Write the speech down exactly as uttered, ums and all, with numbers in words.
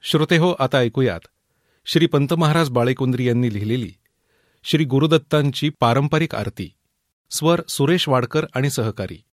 श्रोतेहो, आता ऐकूयात श्री पंत महाराज बाळेकुंद्री यांनी लिहिलेली श्री गुरुदत्तांची पारंपरिक आरती. स्वर सुरेश वाडकर आणि सहकारी.